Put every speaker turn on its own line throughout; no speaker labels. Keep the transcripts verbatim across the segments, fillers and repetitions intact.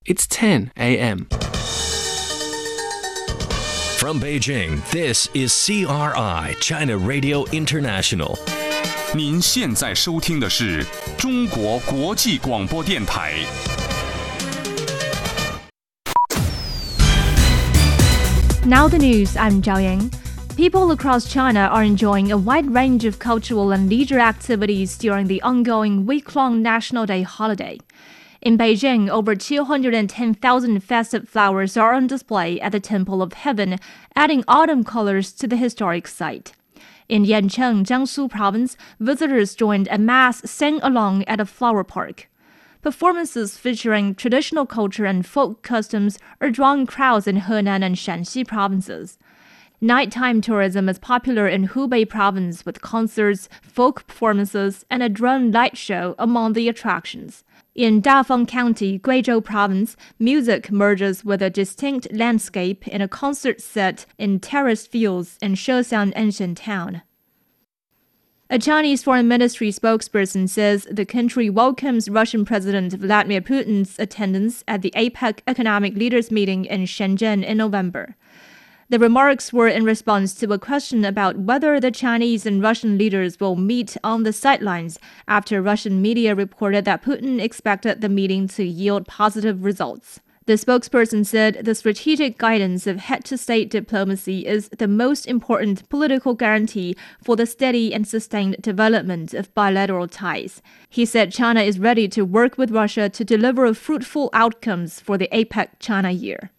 It's ten a.m.
From Beijing, this is C R I, China Radio International.
您现在收听的是中国国际广播电台。
Now the news, I'm Zhao Yang. People across China are enjoying a wide range of cultural and leisure activities during the ongoing week-long National Day holiday. In Beijing, over two hundred ten thousand festive flowers are on display at the Temple of Heaven, adding autumn colors to the historic site. In Yancheng, Jiangsu Province, visitors joined a mass sing-along at a flower park. Performances featuring traditional culture and folk customs are drawing crowds in Henan and Shanxi provinces. Nighttime tourism is popular in Hubei province with concerts, folk performances, and a drone light show among the attractions. In Dafeng County, Guizhou province, music merges with a distinct landscape in a concert set in terraced fields in Shexiang ancient town. A Chinese Foreign Ministry spokesperson says the country welcomes Russian President Vladimir Putin's attendance at the APEC Economic Leaders Meeting in Shenzhen in November. The remarks were in response to a question about whether the Chinese and Russian leaders will meet on the sidelines after Russian media reported that Putin expected the meeting to yield positive results. The spokesperson said the strategic guidance of head-to-state diplomacy is the most important political guarantee for the steady and sustained development of bilateral ties. He said China is ready to work with Russia to deliver fruitful outcomes for the APEC China year.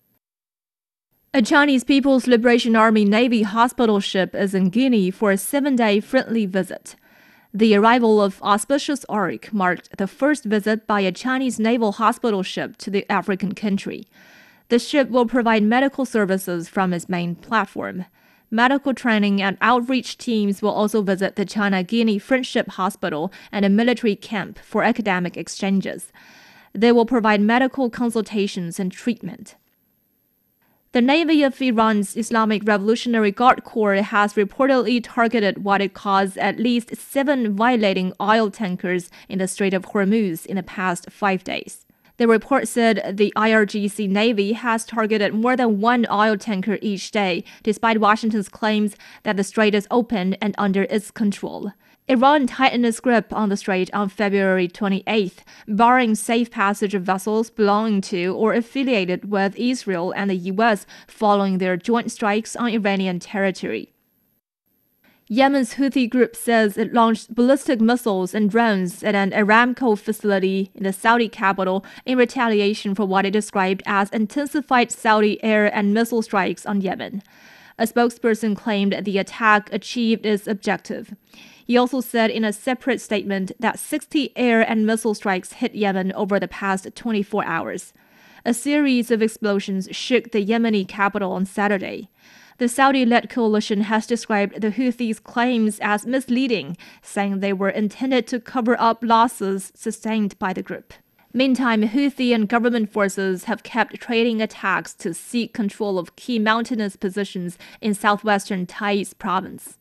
A Chinese People's Liberation Army Navy hospital ship is in Guinea for a seven-day friendly visit. The arrival of Auspicious Ark marked the first visit by a Chinese naval hospital ship to the African country. The ship will provide medical services from its main platform. Medical training and outreach teams will also visit the China-Guinea Friendship Hospital and a military camp for academic exchanges. They will provide medical consultations and treatment. The Navy of Iran's Islamic Revolutionary Guard Corps has reportedly targeted what it calls at least seven violating oil tankers in the Strait of Hormuz in the past five days. The report said the I R G C Navy has targeted more than one oil tanker each day, despite Washington's claims that the strait is open and under its control. Iran tightened its grip on the strait on February twenty-eighth, barring safe passage of vessels belonging to or affiliated with Israel and the U S following their joint strikes on Iranian territory. Yemen's Houthi group says it launched ballistic missiles and drones at an Aramco facility in the Saudi capital in retaliation for what it described as intensified Saudi air and missile strikes on Yemen. A spokesperson claimed the attack achieved its objective. He also said in a separate statement that sixty air and missile strikes hit Yemen over the past twenty-four hours. A series of explosions shook the Yemeni capital on Saturday. The Saudi-led coalition has described the Houthis' claims as misleading, saying they were intended to cover up losses sustained by the group. Meantime, Houthi and government forces have kept trading attacks to seek control of key mountainous positions in southwestern Taiz province.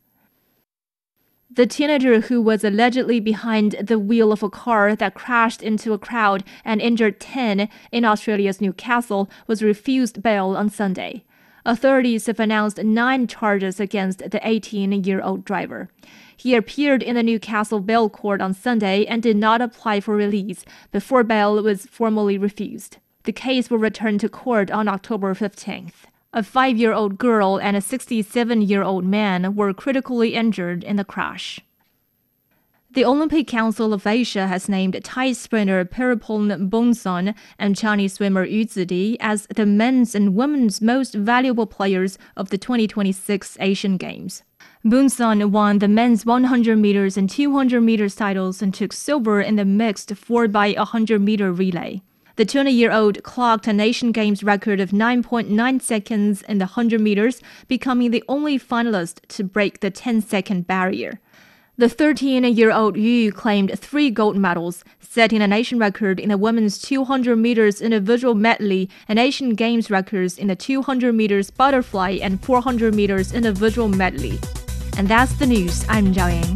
The teenager who was allegedly behind the wheel of a car that crashed into a crowd and injured ten in Australia's Newcastle was refused bail on Sunday. Authorities have announced nine charges against the eighteen-year-old driver. He appeared in the Newcastle bail court on Sunday and did not apply for release before bail was formally refused. The case will return to court on October fifteenth. A five-year-old girl and a sixty-seven-year-old man were critically injured in the crash. The Olympic Council of Asia has named Thai sprinter Pirapong Bongson and Chinese swimmer Yu Zidi as the men's and women's most valuable players of the twenty twenty-six Asian Games. Bongson won the men's one hundred meters and two hundred meters titles and took silver in the mixed four by one hundred meter relay. The twenty-year-old clocked an Asian Games record of nine point nine seconds in the one hundred meters, becoming the only finalist to break the ten-second barrier. The thirteen-year-old Yu claimed three gold medals, setting a nation record in the women's two hundred meters individual medley and Asian Games records in the two hundred meters butterfly and four hundred meters individual medley. And that's the news. I'm Zhao Yang.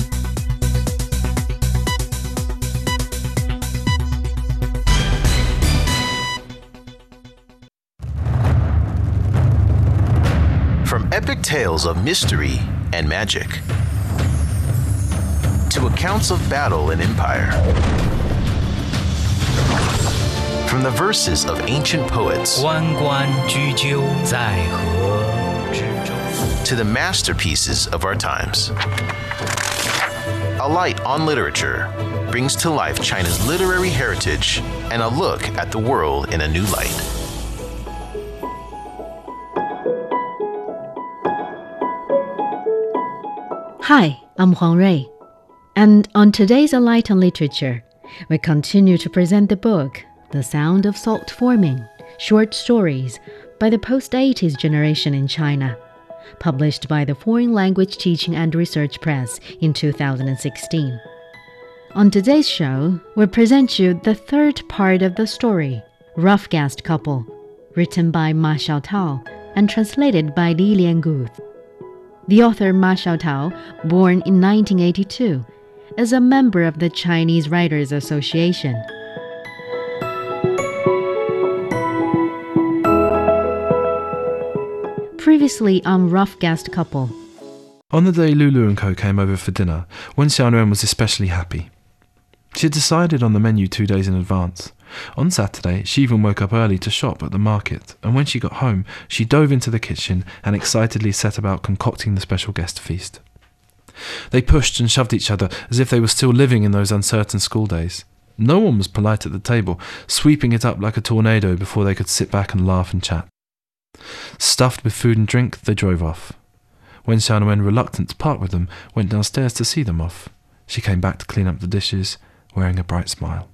epic tales of mystery and magic, to accounts of battle and empire. From the verses of ancient poets
关关雎鸠，在河之洲
to the masterpieces of our times. A Light on Literature brings to life China's literary heritage and a look at the world in a new light.
Hi, I'm Huang Rui, and on today's A Light on Literature, we continue to present the book The Sound of Salt Forming, Short Stories by the post-eighties generation in China, published by the Foreign Language Teaching and Research Press in two thousand sixteen. On today's show, we present you the third part of the story, Rough Guest Couple, written by Ma Xiaotao and translated by Li Liangu. The author Ma Xiaotao, born in nineteen eighty-two, is a member of the Chinese Writers Association. Previously on Rough Guest Couple.
On the day Lulu and Co came over for dinner, Wen Xiaonuan was especially happy. She had decided on the menu two days in advance. On Saturday, she even woke up early to shop at the market, and when she got home, she dove into the kitchen and excitedly set about concocting the special guest feast. They pushed and shoved each other as if they were still living in those uncertain school days. No one was polite at the table, sweeping it up like a tornado before they could sit back and laugh and chat. Stuffed with food and drink, they drove off. When Xiaonuan, reluctant to part with them, went downstairs to see them off. She came back to clean up the dishes, wearing a bright smile.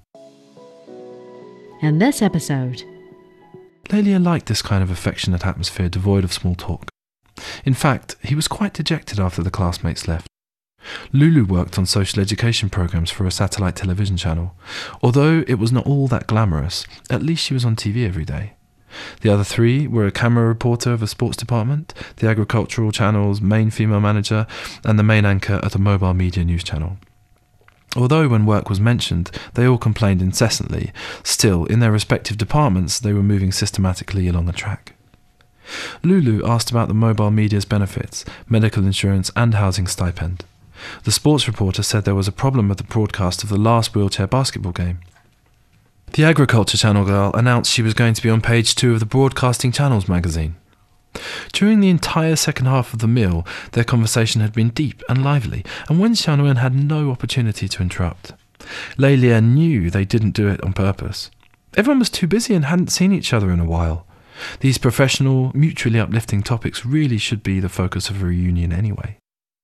In this episode,
Lelia liked this kind of affectionate atmosphere devoid of small talk. In fact, he was quite dejected after the classmates left. Lulu worked on social education programs for a satellite television channel. Although it was not all that glamorous, at least she was on T V every day. The other three were a camera reporter of a sports department, the agricultural channel's main female manager, and the main anchor at a mobile media news channel. Although when work was mentioned, they all complained incessantly, still, in their respective departments, they were moving systematically along a track. Lulu asked about the mobile media's benefits, medical insurance and housing stipend. The sports reporter said there was a problem with the broadcast of the last wheelchair basketball game. The agriculture channel girl announced she was going to be on page two of the Broadcasting Channels magazine. During the entire second half of the meal, their conversation had been deep and lively, and Wen Xiaonuan had no opportunity to interrupt. Lelia knew they didn't do it on purpose. Everyone was too busy and hadn't seen each other in a while. These professional, mutually uplifting topics really should be the focus of a reunion anyway.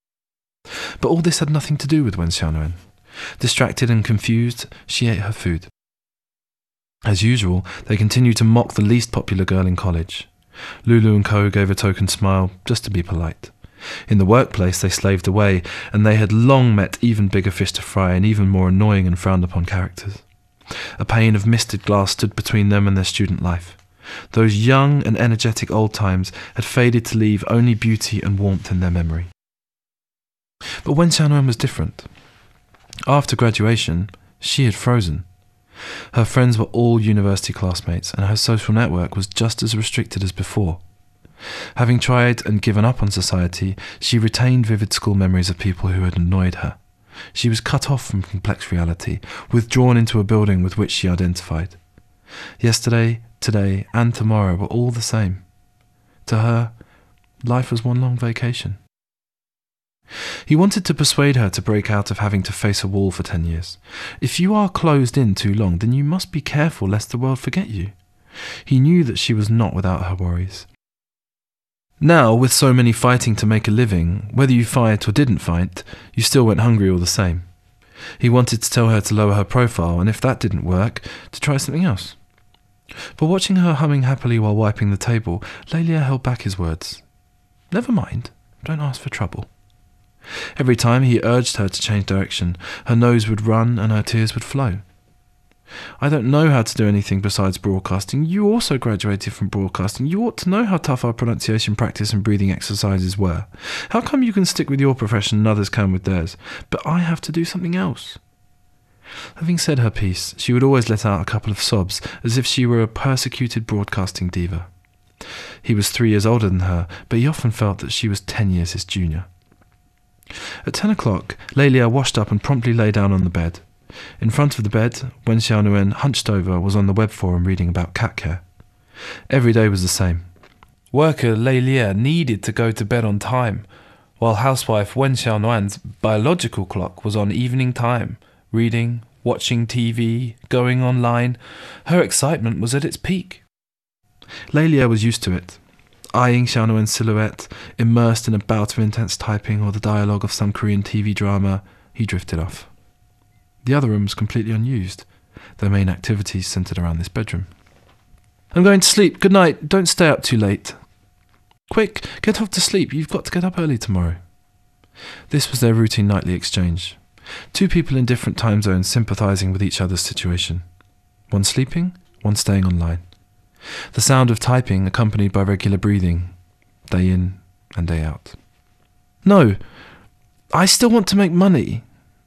But all this had nothing to do with Wen Xiaonuan. Distracted and confused, she ate her food. As usual, they continued to mock the least popular girl in college. Lulu and Co gave a token smile, just to be polite. In the workplace they slaved away, and they had long met even bigger fish to fry and even more annoying and frowned upon characters. A pane of misted glass stood between them and their student life. Those young and energetic old times had faded to leave only beauty and warmth in their memory. But Wen Xiaonuan was different. After graduation, she had frozen. Her friends were all university classmates, and her social network was just as restricted as before. Having tried and given up on society, she retained vivid school memories of people who had annoyed her. She was cut off from complex reality, withdrawn into a building with which she identified. Yesterday, today, and tomorrow were all the same. To her, life was one long vacation. He wanted to persuade her to break out of having to face a wall for ten years. If you are closed in too long, then you must be careful lest the world forget you. He knew that she was not without her worries. Now, with so many fighting to make a living, whether you fight or didn't fight, you still went hungry all the same. He wanted to tell her to lower her profile, and if that didn't work, to try something else. But watching her humming happily while wiping the table, Lelia held back his words. Never mind, don't ask for trouble. Every time he urged her to change direction, her nose would run and her tears would flow. I don't know how to do anything besides broadcasting. You also graduated from broadcasting. You ought to know how tough our pronunciation practice and breathing exercises were. How come you can stick with your profession and others can with theirs, but I have to do something else? Having said her piece, she would always let out a couple of sobs, as if she were a persecuted broadcasting diva. He was three years older than her, but he often felt that she was ten years his junior. At ten o'clock, Lélia washed up and promptly lay down on the bed. In front of the bed, Wen Xiaonuan, hunched over, was on the web forum reading about cat care. Every day was the same. Worker Lélia needed to go to bed on time, while housewife Wen Xiaonuan's biological clock was on evening time, reading, watching T V, going online. Her excitement was at its peak. Lélia was used to it. Eyeing Xiaonuan's silhouette, immersed in a bout of intense typing or the dialogue of some Korean T V drama, he drifted off. The other room was completely unused. Their main activities centred around this bedroom. "I'm going to sleep. Good night. Don't stay up too late." "Quick, get off to sleep. You've got to get up early tomorrow." This was their routine nightly exchange. Two people in different time zones sympathising with each other's situation. One sleeping, one staying online. The sound of typing accompanied by regular breathing, day in and day out. "No, I still want to make money."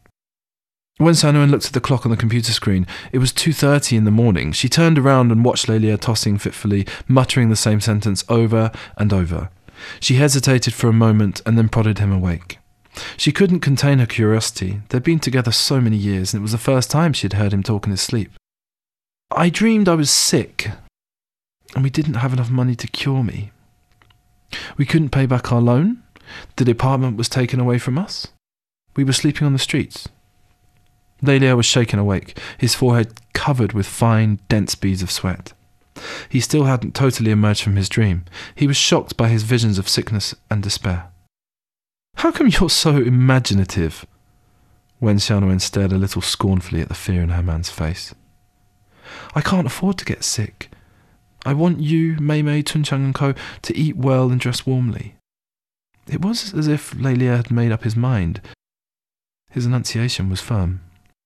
When Xiaonuan looked at the clock on the computer screen, it was two thirty in the morning. She turned around and watched Lélia tossing fitfully, muttering the same sentence over and over. She hesitated for a moment and then prodded him awake. She couldn't contain her curiosity. They'd been together so many years, and it was the first time she had heard him talk in his sleep. "I dreamed I was sick, and we didn't have enough money to cure me. We couldn't pay back our loan. The department was taken away from us. We were sleeping on the streets." Lélia was shaken awake, his forehead covered with fine, dense beads of sweat. He still hadn't totally emerged from his dream. He was shocked by his visions of sickness and despair. "How come you're so imaginative?" Wen Xiaonuan stared a little scornfully at the fear in her man's face. "I can't afford to get sick. I want you, Mei Mei, Tunchang and Co. to eat well and dress warmly." It was as if Lélia had made up his mind. His enunciation was firm.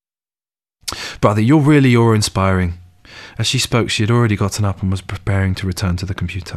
"Brother, you're really awe-inspiring." As she spoke, she had already gotten up and was preparing to return to the computer.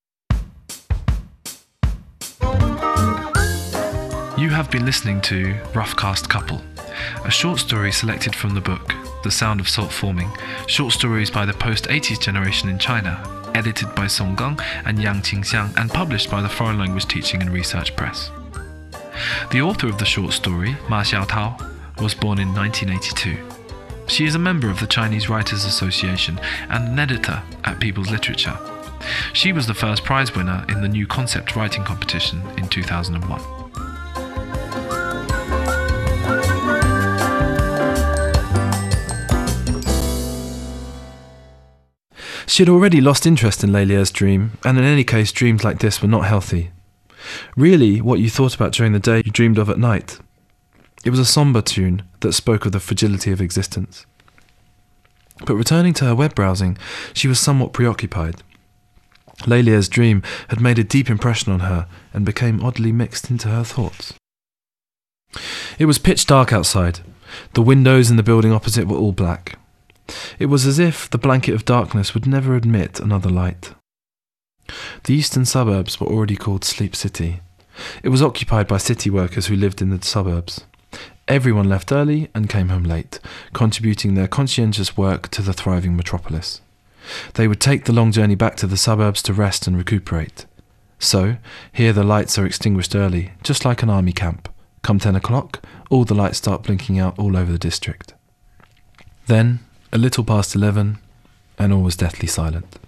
You have been listening to Roughcast Couple, a short story selected from the book The Sound of Salt Forming, short stories by the post-eighties generation in China, edited by Song Gang and Yang Qingxiang and published by the Foreign Language Teaching and Research Press. The author of the short story, Ma Xiaotao, was born in nineteen eighty-two. She is a member of the Chinese Writers Association and an editor at People's Literature. She was the first prize winner in the New Concept Writing Competition in two thousand one. She had already lost interest in Lélia's dream, and in any case dreams like this were not healthy. Really, what you thought about during the day you dreamed of at night. It was a sombre tune that spoke of the fragility of existence. But returning to her web browsing, she was somewhat preoccupied. Lélia's dream had made a deep impression on her and became oddly mixed into her thoughts. It was pitch dark outside. The windows in the building opposite were all black. It was as if the blanket of darkness would never admit another light. The eastern suburbs were already called Sleep City. It was occupied by city workers who lived in the suburbs. Everyone left early and came home late, contributing their conscientious work to the thriving metropolis. They would take the long journey back to the suburbs to rest and recuperate. So, here the lights are extinguished early, just like an army camp. Come ten o'clock, all the lights start blinking out all over the district. Then, a little past eleven, and all was deathly silent.